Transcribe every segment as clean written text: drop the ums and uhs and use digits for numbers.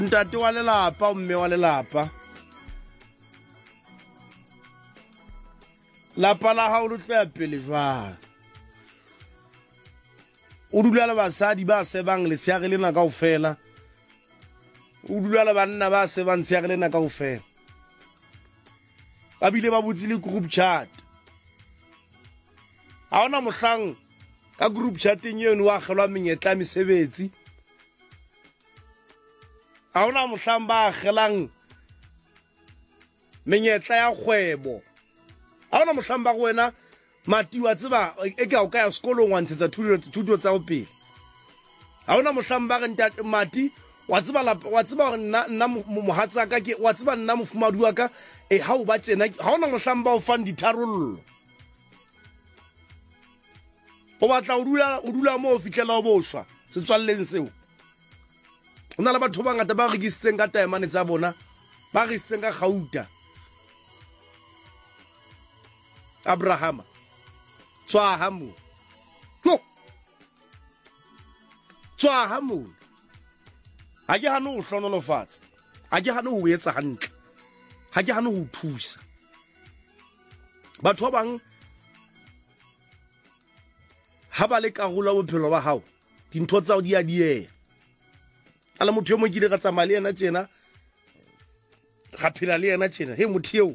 Ntate wa lelapa o mme wa lelapa lapa la hao lo tla pele jwang o dula le basadi ba sebang le seage lena kaofela o dula le banna ba sebang seage lena kaofela ba bile ba butse le group chat ha ona mohlang ka group chatting eno wa kgelwa menyetla mesebetsi ha ona mohlang ba kgelang menyetla ya kgwebo ha ona mohlang ba go wena mati wa tseba e ka o ka ya sekolong wa ntshetsa thuto tsa go pele ha ona mohlang ba re ntate mati wa tseba nna mohatsa ka ke wa tseba nna mofumadi wa ka ha o ba tsena ha ona mohlang ba o fang ditharollo o batla o dula mo o fitlela o boswa se tswalleng seo ona le batho ba ngata ba rekisitseng ka taemane tsa bona ba rekisitseng ka Gauta Abraham Tswahamu ha ke hane o hlonolofatsa ha ke hane o etsa hantle ha ke hane o thusa batho ba bang ha ba le karolo bophelo ba hao dintho tsa o di a dieya ala motho mo kile ka tsamaya le yena tjena ga phela le yena tjena he motho eo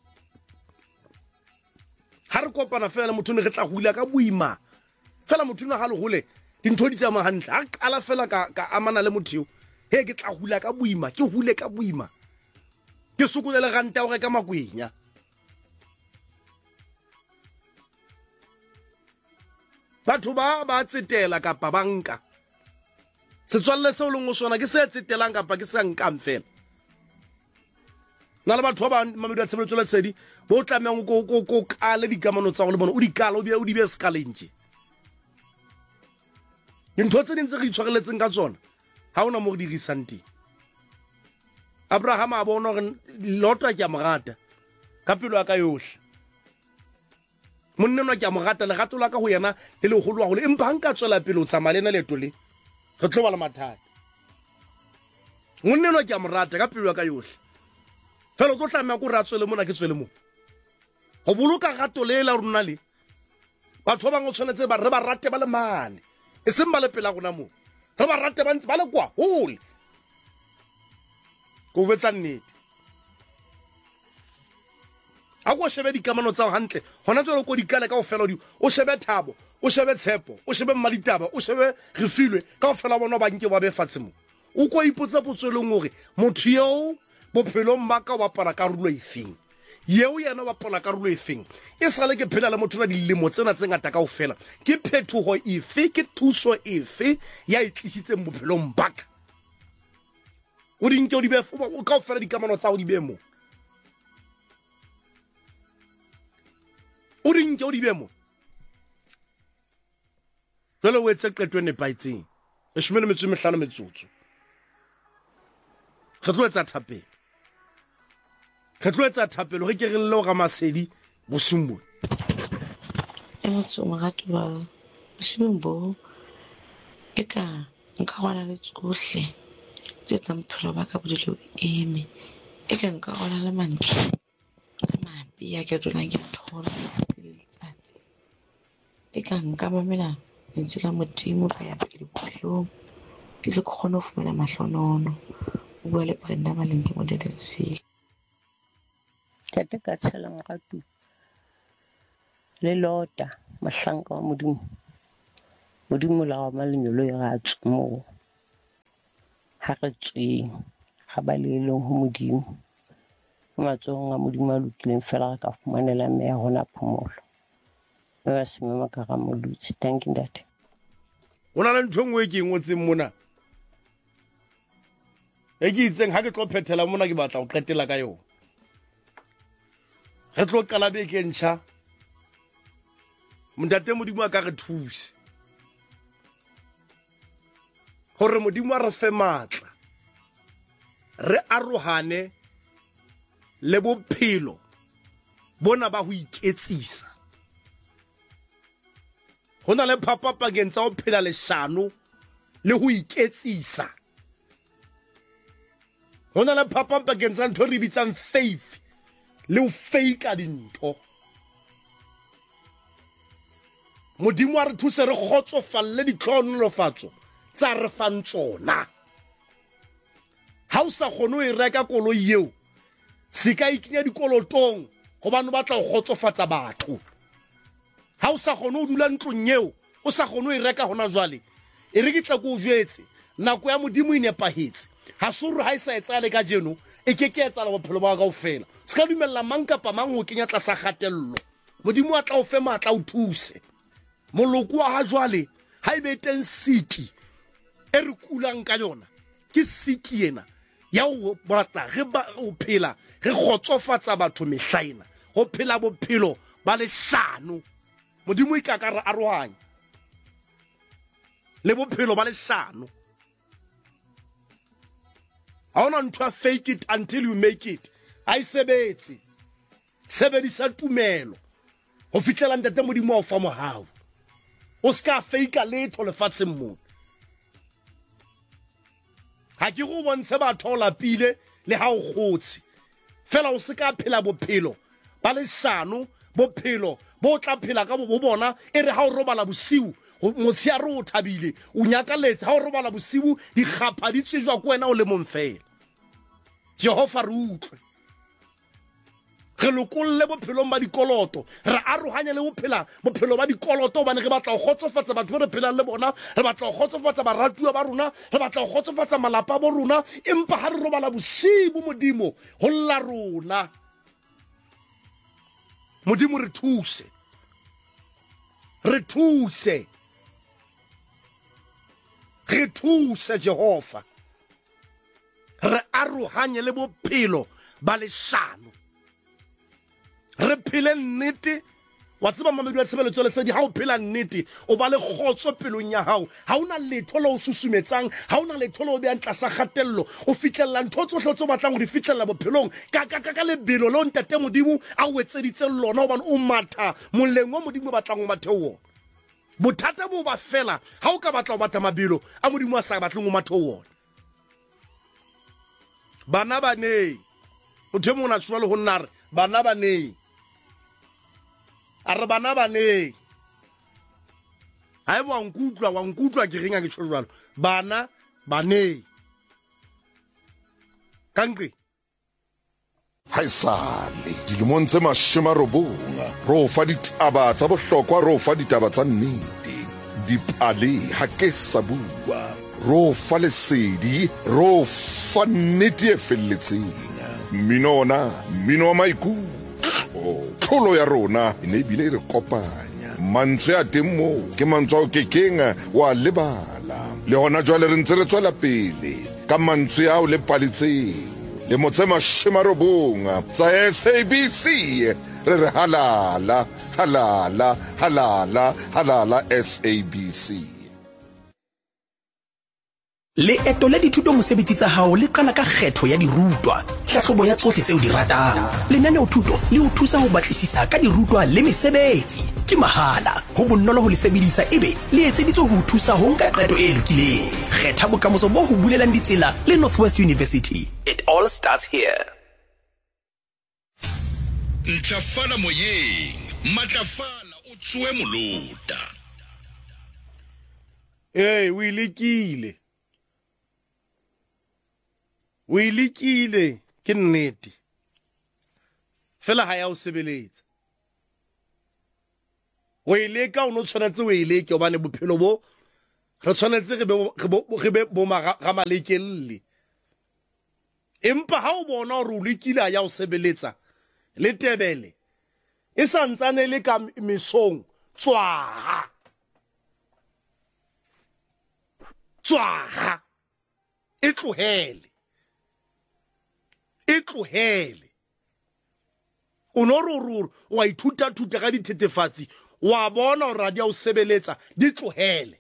ha re kopana fela motho ne re tla hula ka boima fela motho na ha le hole dintho di tsamaya hantle ha qala fela ka amana le motho eo he ke tla hula ka boima ke hule ka boima ke sukule le ranta o reka makwenya batho ba tsetela kapa banka setswalle se o leng o sona ke se tsetelang kapa ke se nkang fela na le batho ba mamedu a tshebeletso le tsedi bo tlameang go kale dikamano tsa go le bona o di kala o di be scalenje dintho tse dintse re itshwareletseng ka tsona ha ona mo re dirisang teng Abraham a bona gore lotwa ke a morata ka pelo ya ka yohle monnenwa ke a morata le gato la ka go yena le le golo wa go le empa nka tswela pele o tsamaya lena leto le re tlo ba le mathata monnenwa ke a morata ka pelo ya ka yohle fela o tlo tlamea go ra tswele mona ke tswele mo go boloka gato le la rona le batho ba bang o tshwanetse ba re ba rate ba le mane e seng ba le pela gona mo re ba rate ba ntse ba le kwa hole go vetsa nnete a go shebe dikamano tsa hantle hona tswele ko dikale ka ofela o shebe Thabo o shebe Tshepo o shebe Mmaditaba o shebe Refilwe ka ofela bona ba nke ba be fatshe mo o go ipotsa potsoleng gore motho yeo bophelong ba ka wa para karulo efeng yeo yana wa pola karulo efeng e sale ke phela le motho na dilemo tsena tse ngata ka ofela ke phethogo efe ke thuso efe ya itlisitseng bophelong baka o dinke o di be o ka ofela dikamano tsa o di be mo o dinke o di be mo jalo o etse qeto ne paitseng e shumene metso mehlano metsotso re tlo etsa thapelo re ke re llo ga masedi bosumbo e motho mo gato ba shimbo e ka nka gona le tsohle tse tsa mphelo ba ka bodile eme e ka nka gona le mantle le mapi ya ke dulang ke thola e ka nka mamela ntse la modimo ba ya pele bophelong ke le kgone go fumana mahlonono o bua le Brenda Malenke mo Dedesville Tata ka tshelang ga tu le lota mahlanka wa modimo la wa malenyolo ya tsu mo ha re tsweng ga ba le leng ho modimo matsong a modimo a lokileng fela ka fumanela me ya hona phomolo ba se mama ka ga molutsi thank you that ona le ntho ngwe ke ngotseng mona e ke itseng ha ke tlo phethela mona ke batla go qetela ka yona re tlo kala beke ntsha montate modimo a ka re thuse gore modimo a re fe matla re arohane le bophelo bona ba ho iketsisa hona le phapapa pakeng tsa ho phela leshano le ho iketsisa Ho na le phapang pakeng tsa ntho re bitsang faith le ho fake dintho. Modimo a re thuse re khotsofalle ditlhonolofatso tsa re fang tsona. Ha o sa kgone ho e reka koloi eo, se ka ikenya dikolotong hobane ba tla go khotsofatsa batho. Ha o sa kgone ho dula ntlong eo, o sa kgone ho e reka hona jwale, e re ke tla go jwetse nako ya Modimo e nepahetse. Ha suru ha isa etsale ka jeno, e ke etsala bophelo ba ka ofela. Se ka dumella mang kapa mang ho kenya tlasa kgatello. Modimo a tla o fe matla o thuse. Moloko wa ha jwale ha ebe teng siki e re kulang ka yona, ke siki ena ya o batla re ba o phela re khotsofatsa batho mehlaena, ho phela bophelo ba leshano. Modimo ka re arohanya le bophelo ba leshano. Ha ona ntwa fake it until you make it. Ha isebetse. Sebedisa tumelo ho fitlela ntate Modimo o fa mo hao. O ska fake letho lefatsheng mona. Ha ke go bontshe batho o lapile le ha o khotsi. Fela o se ka phela bophelo ba leshano, bophelo bo tla phela ka bo bona e re ha o robala bosiu motshiare o thabile o nyakaletse. Ha o robala bosiu di khapha di tsejwa ko wena o le monfela. Jehova re utlwe, re lokolle bophelong ba dikoloto, re arohanya le bophelo ba dikoloto hobane re batla go khotsofatsa batho ba re phelang le bona, re batla go khotsofatsa baratuwa ba rona, re batla go khotsofatsa malapa bo rona. Empa ha re robala bosibu Modimo ho lla rona. Modimo re thuse, re thuse, re thuse Jehova, re arohanye le bophelo ba leshano, re phele nnete. Wa tseba mamedi wa tshebeletso le sedi, ha o phela nnete o ba le khotso pelong ya hao. Ha ona letho le o susumetsang, ha ona letho le o beang tlasa kgatello. O fitlella ntho tsohle tse batlang ho di fitlella bophelong ka lebelo le ntate Modimo a o etseditse lona hobane o matha moleng wa Modimo batlang o mathe wona. Bothata bo ba fela ha o ka batla o batla mabelo a Modimo a sa batleng o mathe wona. Bana ba nei motho mona tshwalo ho nna re bana ba nei a re bana ba nei ha e wa nkutlwa ke ringa ke tshwalo jwalo bana ba nei kanqe haisale dilemong tse 90 ro fa ditaba tsa bohlokwa, ro fa ditaba tsa nnete, dipale ha ke sa bua, ro fa lesedi, ro fa nnete e felletseng. Mmino wa maikutlo, tlholo ya rona e ne bile re kopanya. Mantswe a teng mo ke mantswe o kekeng wa lebala, le hona jwale re ntse re tswela pele ka mantswe ao le paletseng. Le motse 90 tsa SABC re re halala halala halala halala SABC. Leeto le dithuto mosebetsi tsa hao le qala ka kgetho ya dirutwa, hlahlobo ya tsohle tseo di ratang. Lenaneo thuto le o thusa ho batlisisa ka dirutwa le mesebetsi. Ke mahala, ho bonolo ho le sebedisa ebe le etseditswe ho thusa ho nka qeto e lokileng. Kgetha bokamoso bo ho bulelang ditsela le Northwest University. It all starts here. Ntlafala moyeng, matlafala o tswe molota. O ilekile. O ilekile ke nnete. Fela ha ya o sebeletsa. O ileka o no tshwanetse o ileke hobane bophelo bo re tshwanetse re be bo magalekelle. Empa ha o bona hore o lekile ya o sebeletsa le tebele e sa ntsane le ka mesong tswaha e tlohele o no rororo wa ithuta ka dithetefatsi wa bona hore dia o sebeletsa di tlohele.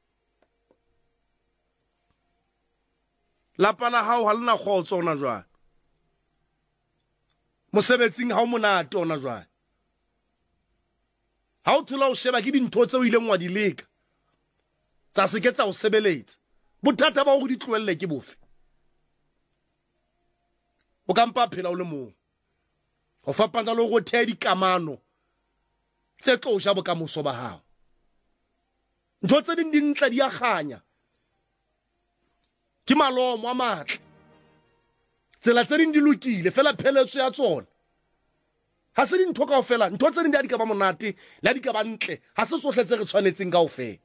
Lapa la hao ha lena khotso ona jwang, mosebetsing ha o monate ona jwang, ha o thola o sheba ke dintho tse o ileng wa di leka tsa se ke tsa o sebeletsa, bothata ba go di tlohelle ke bofe? o ka mpa phela o le mong go fapana le go thea dikamano tse tlo ja bokamoso ba hao. Ntho tse ding di ntla di aganya ke malomo a matle, tsela tse ding di lokile fela pheletso ya tsona ha se dintho kaofela. Ntho tse ding di a di ka ba monate le a di ka ba ntle, ha se tsohle tse re tshwanetseng kaofela.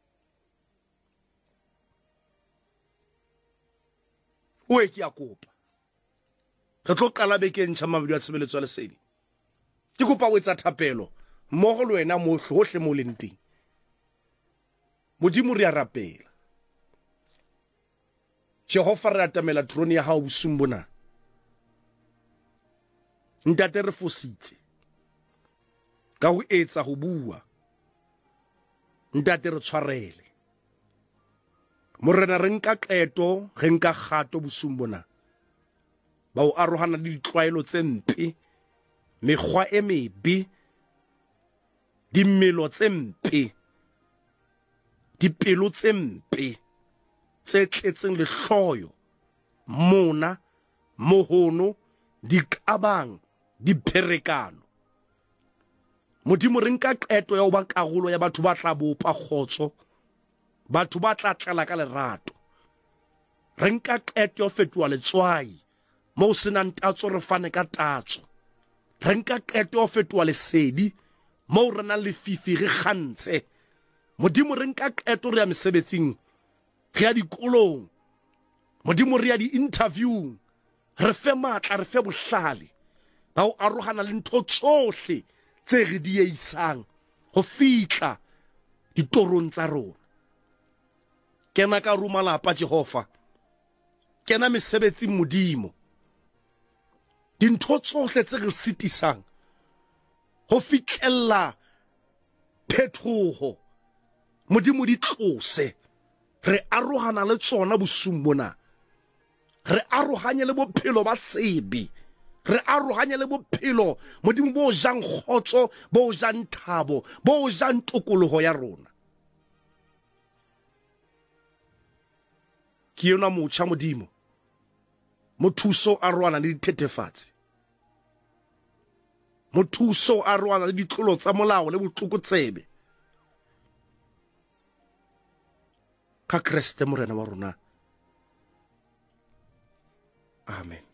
O e ke a kopa re tlo qala bekeng ntšha mabedi a tshebeletso ya Lesedi. Ke kopa o etsa thapelo mmogo le wena mo hohle mo leng teng. Modimo re a rapela, Jehova re atamela trone ya hao bosung bona. Ntate re fositse ka ho etsa ho bua, ntate re tshwarele. Morena re nka qeto, re nka kgato bosung bona, ba o arohana le ditlwaelo tse mpe, mekgwa e mebe, dimelo tse mpe, dipelo tse mpe tse tletseng lehloyo, mona, mohono, dikabang, dipherekano. Modimo re nka qeto ya ho ba karolo ya batho ba tla bopa kgotso, batho ba tla tlala ka lerato. Re nka qeto ya ho fetoha letswai moo senang tatso re fane ka tatso. Re nka qeto ya ho fetoha lesedi moo re nang lefifi re kgantshe. Modimo re nka qeto re ya mesebetsing, re ya dikolong, Modimo re ya di-interviewing, re fe matla, re fe bohlale ba ho arohana le ntho tsohle tse re di isang ho fitla ditorong tsa rona. Kena ka ruma lapa Jehova, kena mesebetsing Modimo, dintho tsohle tse re sitisang ho fitlella phethoho Modimo di tlose. Re arohana le tsona bosung bona, re arohanye le bophelo ba sebe, re arohanye le bophelo Modimo bo jang kgotso, bo jang thabo, bo jang tokoloho ya rona. Ke yona motjha Modimo, mothuso a rohana le dithethefatsi, mothuso a rohana le ditlolo tsa molao le botlokotsebe. Ka Kriste morena wa rona. Amen.